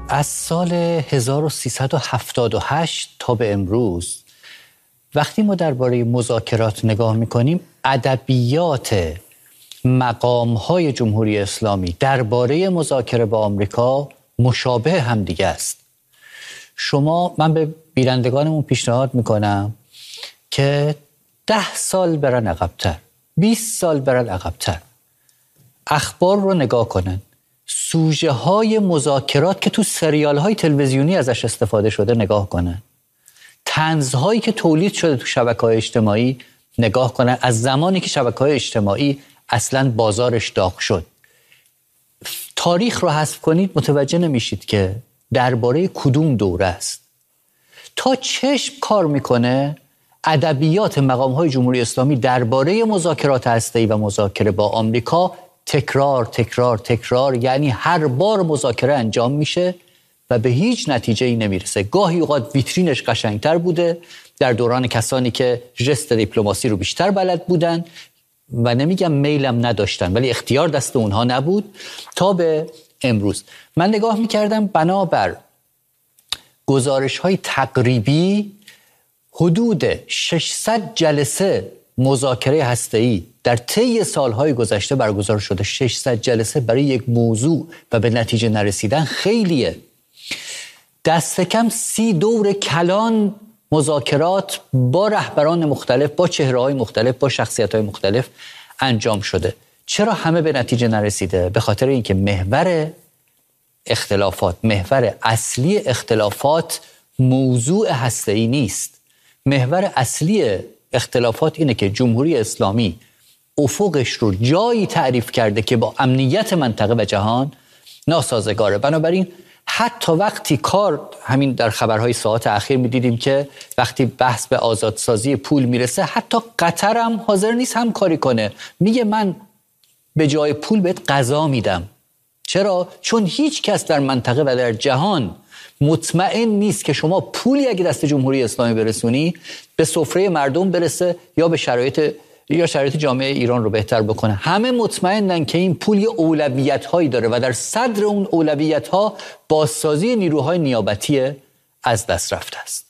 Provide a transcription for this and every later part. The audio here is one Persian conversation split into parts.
از سال 1378 تا به امروز وقتی ما درباره مذاکرات نگاه میکنیم، ادبیات مقام‌های جمهوری اسلامی درباره مذاکره با آمریکا مشابه هم دیگه است. من به بینندگانمون پیشنهاد میکنم که 10 سال برن عقب‌تر، 20 سال برن عقب‌تر، اخبار رو نگاه کنن، سوژه های مذاکرات که تو سریال های تلویزیونی ازش استفاده شده نگاه کنن، طنزهایی که تولید شده تو شبکه‌های اجتماعی نگاه کنن، از زمانی که شبکه‌های اجتماعی اصلاً بازارش داغ شد. تاریخ رو حذف کنید متوجه نمیشید که درباره کدوم دوره است. تا چشم کار میکنه ادبیات مقام‌های جمهوری اسلامی درباره مذاکرات هسته‌ای و مذاکره با آمریکا تکرار تکرار تکرار، یعنی هر بار مذاکره انجام میشه و به هیچ نتیجه‌ای نمیرسه. گاهی اوقات ویترینش قشنگتر بوده در دوران کسانی که ژست دیپلماسی رو بیشتر بلد بودن و نمیگم میلم نداشتن، ولی اختیار دست اونها نبود، تا به امروز. من نگاه میکردم بنابر گزارش‌های تقریبی حدود 600 جلسه مذاکره هسته‌ای در طی سالهای گذشته برگزار شده. 600 جلسه برای یک موضوع و به نتیجه نرسیدن خیلیه. دست کم 30 دور کلان مذاکرات با رهبران مختلف، با چهره‌های مختلف، با شخصیت‌های مختلف انجام شده. چرا همه به نتیجه نرسیده؟ به خاطر اینکه محور اصلی اختلافات موضوع هسته‌ای نیست. محور اصلی اختلافات اینه که جمهوری اسلامی افقش رو جایی تعریف کرده که با امنیت منطقه و جهان ناسازگاره. بنابراین حتی وقتی همین در خبرهای ساعات اخیر می‌دیدیم که وقتی بحث به آزادسازی پول میرسه، حتی قطر هم حاضر نیست همکاری کنه. میگه من به جای پول بهت غذا میدم. چرا؟ چون هیچ کس در منطقه و در جهان مطمئن نیست که شما پولی اگه دست جمهوری اسلامی برسونی به سفره مردم برسه یا به شرایط جامعه ایران رو بهتر بکنه. همه مطمئنن که این پول یه اولویت‌هایی داره و در صدر اون اولویت‌ها بازسازی نیروهای نیابتی از دست رفته است.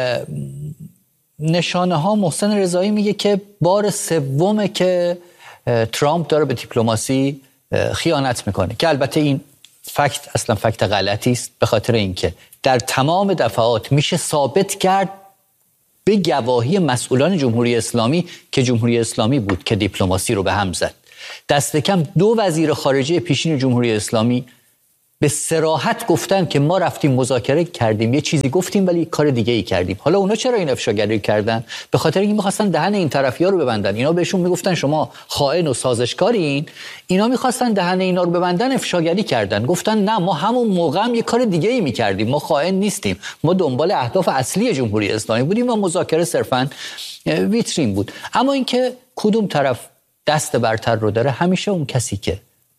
نشانه‌ها محسن رضایی میگه که بار سومه که ترامپ داره به دیپلماسی خیانت میکنه، که البته این اصلا فکت غلطی است، به خاطر اینکه در تمام دفعات میشه ثابت کرد به گواهی مسئولان جمهوری اسلامی که جمهوری اسلامی بود که دیپلماسی رو به هم زد. دست کم 2 وزیر خارجه پیشین جمهوری اسلامی به صراحت گفتن که ما رفتیم مذاکره کردیم، یه چیزی گفتیم ولی کار دیگه ای کردیم. حالا اونا چرا این افشاگری کردن؟ به خاطر اینکه می‌خواستن دهن این طرفی‌ها رو ببندن. اینا بهشون میگفتن شما خائن و سازشکارین، اینا می‌خواستن دهن اینا رو ببندن، افشاگری کردن. گفتن نه، ما همون موقع هم یه کار دیگه ای می‌کردیم، ما خائن نیستیم، ما دنبال اهداف اصلی جمهوری اسلامی بودیم و مذاکره صرفاً ویترین بود. اما اینکه کدوم طرف دست برتر رو داره، همیشه اون کسی که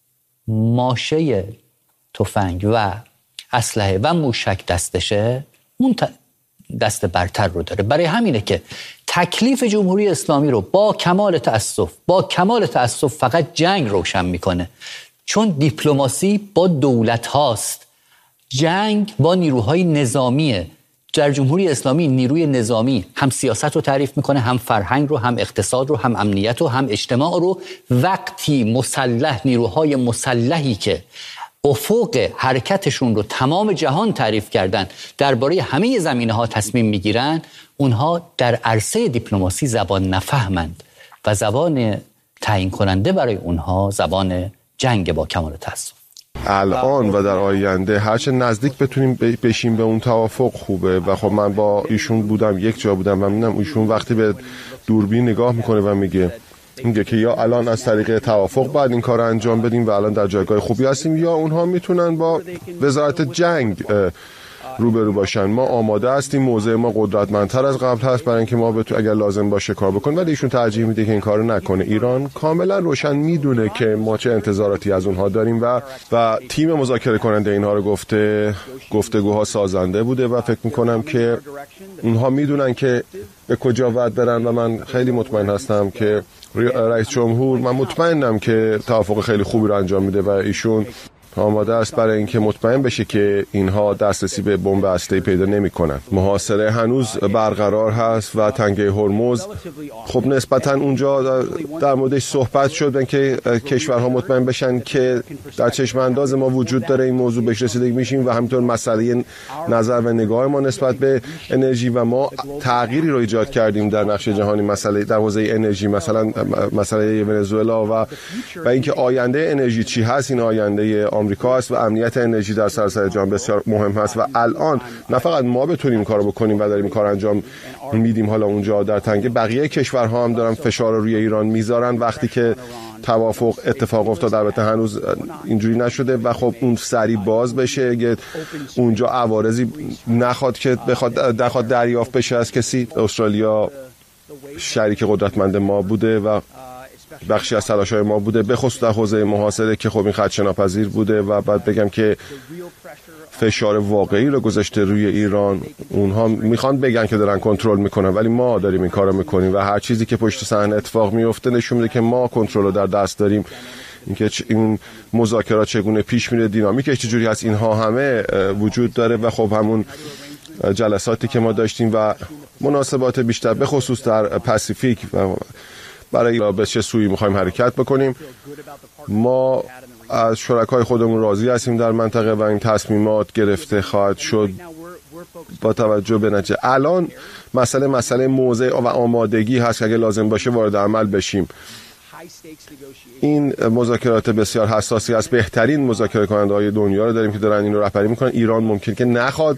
ماشه تفنگ و اسلحه و موشک دستشه اون دست برتر رو داره. برای همینه که تکلیف جمهوری اسلامی رو با کمال تأسف فقط جنگ روشن میکنه، چون دیپلماسی با دولت هاست، جنگ با نیروهای نظامیه. در جمهوری اسلامی نیروی نظامی هم سیاست رو تعریف میکنه، هم فرهنگ رو، هم اقتصاد رو، هم امنیت رو، هم اجتماع رو. وقتی نیروهای مسلحی که افق حرکتشون رو تمام جهان تعریف کردن، درباره همه زمینه‌ها تصمیم میگیرن، اونها در عرصه دیپلماسی زبان نفهمند و زبان تعیین کننده برای اونها زبان جنگ با کمال تأسف. الان و در آینده هرچه نزدیک بتونیم بشیم به اون توافق خوبه. و خب من با ایشون بودم، یک جا بودم و می‌بینم ایشون وقتی به دوربین نگاه میکنه و میگه که یا الان از طریق توافق باید این کار انجام بدیم و الان در جایگاه خوبی هستیم، یا اونها میتونن با وزارت جنگ روبرو باشن. ما آماده هستیم، موضع ما قدرتمندتر از قبل هست برای اینکه ما اگر لازم باشه کار بکنیم، ولی ایشون ترجیح میده که این کارو نکنه. ایران کاملا روشن میدونه که ما چه انتظاراتی از اونها داریم و تیم مذاکره کننده اینها رو گفتگوها سازنده بوده و فکر میکنم که اونها میدونن که به کجا باید برن و من خیلی مطمئن هستم که رئیس جمهور، من مطمئنم که توافق خیلی خوبی رو انجام میده و ایشون آماده است برای اینکه مطمئن بشه که اینها دسترسی به بمب هسته‌ای پیدا نمی‌کنن. محاصره هنوز برقرار هست و تنگه هرمز خب نسبتاً اونجا در موردش صحبت شد که کشورها مطمئن بشن که در چشم انداز ما وجود داره این موضوع بهش رسیدگی میشیم و همینطور مسئله نظر و نگاه ما نسبت به انرژی و ما تغییری رو ایجاد کردیم در نقشه جهانی مسئله در حوزه انرژی، مثلا مسئله ونزوئلا و اینکه آینده انرژی چی هست. این آینده آمریکا است و امنیت انرژی در سراسر جهان بسیار مهم هست و الان نه فقط ما بتونیم این کارو بکنیم و داریم این کار انجام میدیم حالا اونجا در تنگه، بقیه کشورها هم دارن فشار رو روی ایران میذارن وقتی که توافق اتفاق افتاد. البته هنوز اینجوری نشده و خب اون سریع باز بشه اگه اونجا عوارضی نخواد که بخواد دریافت بشه از کسی. استرالیا شریک قدرتمند ما بوده و بخشی از تلاش‌های ما بوده، به خصوص در حوزه محاصره که خب این خدشه‌ناپذیر بوده و بعد بگم که فشار واقعی رو گذاشته روی ایران. اونها میخوان بگن که دارن کنترل میکنن ولی ما داریم این کارو میکنیم و هر چیزی که پشت صحنه اتفاق میفته نشون میده که ما کنترل رو در دست داریم. اینکه این مذاکرات چگونه پیش میره، دینامیکش چجوری هست، اینها همه وجود داره و خب همون جلساتی که ما داشتیم و مناسبات بیشتر به خصوص در پاسیفیک و برای به چه سویی میخوایم حرکت بکنیم. ما از شرکای خودمون راضی هستیم در منطقه و این تصمیمات گرفته خواهد شد با توجه به نتیجه. الان مسئله موضع و آمادگی هست که اگه لازم باشه وارد عمل بشیم. این مذاکرات بسیار حساسی است. بهترین مذاکره کننده های دنیا رو داریم که دارن این رو رهبری میکنن. ایران ممکن که نخواد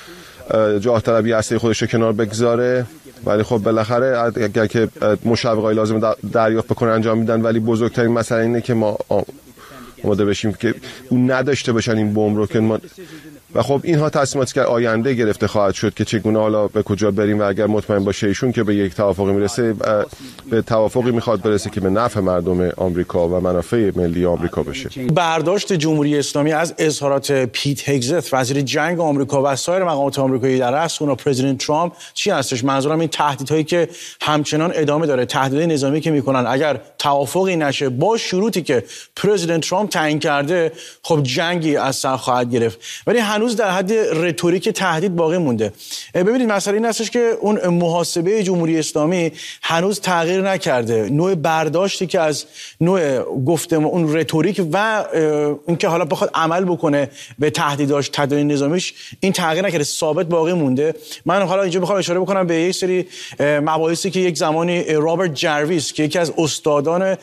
جاه طلبی هسته خودش رو کنار بگذاره ولی خب بالاخره اگر که مشوقای لازم دریافت بکنه انجام میدن، ولی بزرگترین مسئله اینه که ما آماده بشیم که اون نداشته باشن این بمب رو که ما و خب اینها تصمیماتی که آینده گرفته خواهد شد که چگونه حالا به کجا بریم و اگر مطمئن باشه ایشون که به یک توافقی میرسه، به توافقی میخواد برسه که به نفع مردم آمریکا و منافع ملی آمریکا بشه. برداشت جمهوری اسلامی از اظهارات پیت هگزت وزیر جنگ آمریکا و سایر مقامات آمریکایی در رأس اون پرزیدنت ترامپ چی هستش؟ منظورم این تهدیدهایی که همچنان ادامه داره، تهدیدهای نظامی که میکنن اگر توافقی نشه با شروطی که پرزیدنت ترامپ تعیین کرده خب جنگی از سر خواهد گرفت، ولی هنوز در حد رتوریک تهدید باقی مونده. ببینید مسئله این هستش که اون محاسبه جمهوری اسلامی هنوز تغییر نکرده. نوع برداشتی که از نوع گفتم اون رتوریک و اینکه حالا بخواد عمل بکنه به تهدیداش، تهدید نظامیش، این تغییر نکرده، ثابت باقی مونده. من حالا اینجا میخوام اشاره بکنم به یک سری مباحثی که یک زمانی رابرت جرویس که یکی از استادان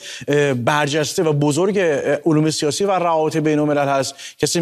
برجسته و بزرگ علوم سیاسی و روابط بین‌الملل هست،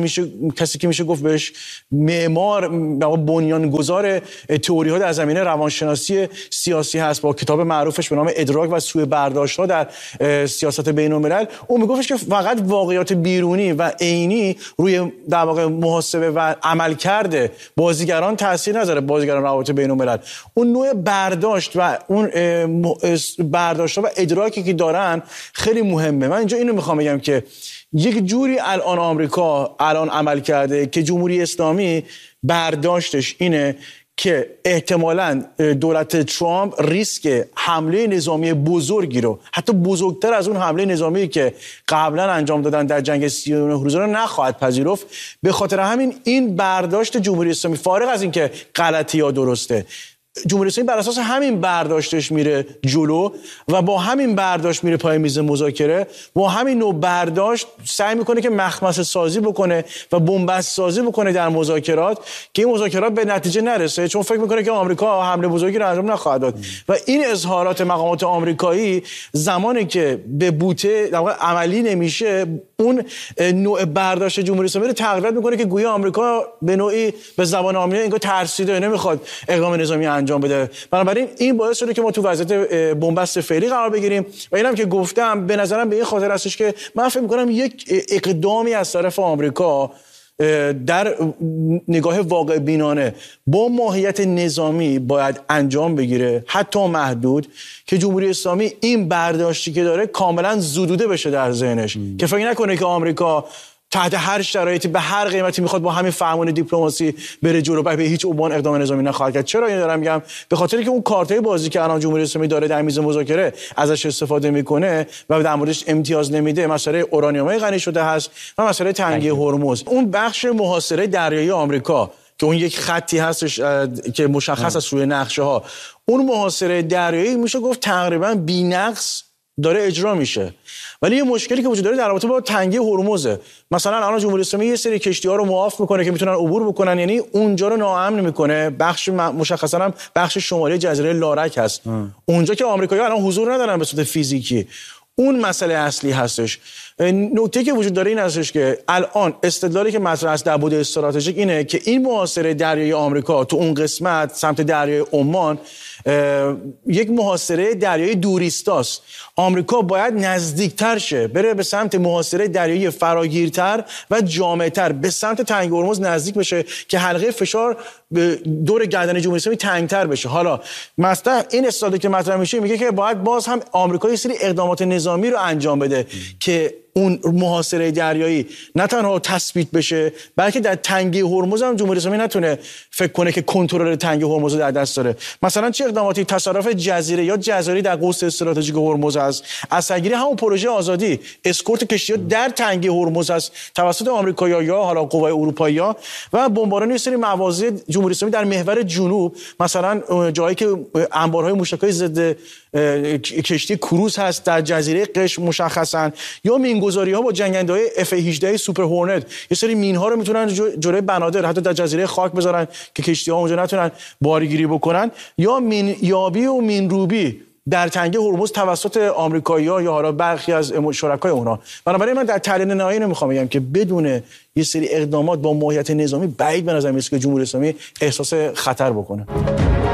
کسی که میشه گفت بهش معمار و بنیانگذار تئوری‌ها در زمینه روانشناسی سیاسی هست، با کتاب معروفش به نام ادراک و سوء برداشت‌ها در سیاست بین‌الملل، اون میگفتش که فقط واقعیات بیرونی و عینی روی در واقع محاسبه و عملکرد بازیگران تاثیر نذاره، بازیگران روابط بین‌الملل. اون نوع برداشت و اون برداشت‌ها و ادراکی که دارن خیلی مهمه. من اینجا اینو میخوام بگم که یک جوری الان آمریکا عمل کرده که جمهوری اسلامی برداشتش اینه که احتمالاً دولت ترامپ ریسک حمله نظامی بزرگی رو، حتی بزرگتر از اون حمله نظامی که قبلا انجام دادن در جنگ 39 روزه رو نخواهد پذیرفت. به خاطر همین این برداشت جمهوری اسلامی، فارغ از این که غلطی یا درسته، جمهوری اسلامی بر اساس همین برداشتش میره جلو و با همین برداشت میره پای میز مذاکره، با همین نوع برداشت سعی میکنه که مخمصه سازی بکنه و بنبست سازی بکنه در مذاکرات که این مذاکرات به نتیجه نرسه، چون فکر میکنه که آمریکا حمله بزرگی رو انجام نخواهد داد. و این اظهارات مقامات آمریکایی زمانی که به بوته عملی نمیشه، اون نوع برداشت جمهوری اسلامی رو تقویت میکنه که گویا آمریکا به نوعی به زبان عامیه انگار ترسیده، نمیخواد اقدام نظامی انجام بده. بنابراین این باعث شده که ما تو وضعیت بنبست فعلی قرار بگیریم و اینم که گفتم به نظرم به این خاطر هستش که من فکر می‌کنم یک اقدامی از طرف آمریکا در نگاه واقع بینانه با ماهیت نظامی باید انجام بگیره، حتی محدود، که جمهوری اسلامی این برداشتی که داره کاملا زدوده بشه در ذهنش، که فکر نکنه که آمریکا تحت هر شرایطی به هر قیمتی میخواد با همین فرمان دیپلماسی بره جلو و به هیچ عنوان اقدام نظامی نخواهد کرد. چرا اینو دارم میگم؟ به خاطر که اون کارتای بازی که الان جمهوری اسلامی داره در میز مذاکره ازش استفاده میکنه و در موردش امتیاز نمیده، مسئله اورانیوم غنی شده هست و مسئله تنگی هرمز. اون بخش محاصره دریایی آمریکا که اون یک خطی هستش که مشخص است روی نقشه ها، اون محاصره دریایی میشه گفت تقریبا بی‌نقص داره اجرا میشه. ولی یه مشکلی که وجود داره در رابطه با تنگی هرمزه. مثلا الان جمهوری اسلامی یه سری کشتی‌ها رو معاف میکنه که میتونن عبور بکنن، یعنی اونجا رو ناامن میکنه. بخش مشخصا هم بخش شمالی جزیره لارک هست، اونجا که آمریکایی‌ها الان حضور ندارن به صورت فیزیکی. اون مسئله اصلی هستش. نکته که وجود داره این هستش که الان استدلالی که مطرح است در بعد استراتژیک اینه که این محاصره دریایی آمریکا تو اون قسمت سمت دریای عمان یک محاصره دریایی دوریستاست. آمریکا باید نزدیکتر شه، بره به سمت محاصره دریایی فراگیرتر و جامعتر، به سمت تنگ هرمز نزدیک بشه که حلقه فشار دور گردن جمهوری اسلامی تنگتر بشه. حالا مثلا این استدلالی که مطرح میشه میگه که باید باز هم آمریکا یه سری اقدامات نظامی رو انجام بده که اون محاصره دریایی نه تنها تثبیت بشه، بلکه در تنگی هرمز هم جمهوری اسلامی نتونه فکر کنه که کنترل تنگی هرمز رو در دست داره. مثلا چه اقداماتی؟ تصرف جزیره یا جزایر در قوس استراتژیک هرمز است، اسیرگیری همون پروژه آزادی، اسکورت کشتی‌ها در تنگی هرمز است توسط آمریکایی‌ها یا حالا قوای اروپایی‌ها و بمباران یه سری مواضع جمهوری اسلامی در محور جنوب، مثلا جایی که انبارهای موشک‌های ضد کشتی کروز هست در جزیره قشم مشخصا، یا مینگذاری‌ها با جنگنده‌های F-18 سوپر هورنت. یه سری مین‌ها رو میتونن جلوی بنادر حتی در جزیره خاک بذارن که کشتی‌ها اونجا نتونن بارگیری بکنن، یا مین یابی و مین روبی در تنگه هرمز توسط آمریکایی‌ها یا حالا برخی از شرکای اونها. بنابراین من در تحلیل نهایی نمیخوام بگم که بدون یه سری اقدامات با ماهیت نظامی بعید به نظر میاد که جمهوری اسلامی احساس خطر بکنه.